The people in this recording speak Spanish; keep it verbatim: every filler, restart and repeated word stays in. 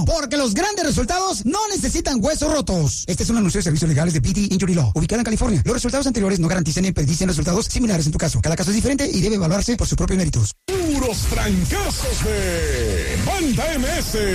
punto. Porque los grandes resultados no necesitan huesos rotos. Este es un anuncio de servicios legales de P T Injury Law, ubicada en California. Los resultados anteriores no garantizan ni predicen resultados similares en tu caso. Cada caso es diferente y debe evaluarse por sus propios méritos. Puros trancazos de Banda M S.